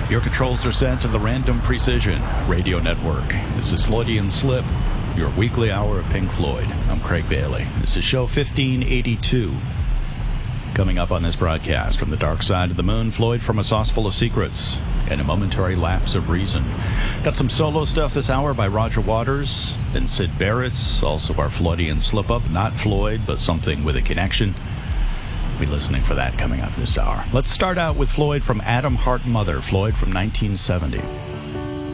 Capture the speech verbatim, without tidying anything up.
Your controls are set to the Random Precision Radio Network. This is Floydian Slip, your weekly hour of Pink Floyd. I'm Craig Bailey. This is show fifteen eighty-two. Coming up on this broadcast, from the dark side of the moon, Floyd from A Sauce Full of Secrets, and a momentary lapse of reason. Got some solo stuff this hour by Roger Waters and Syd Barrett. Also our Floydian Slip-Up, not Floyd, but something with a connection. Be listening for that coming up this hour. Let's start out with Floyd from Atom Heart Mother, Floyd from nineteen seventy.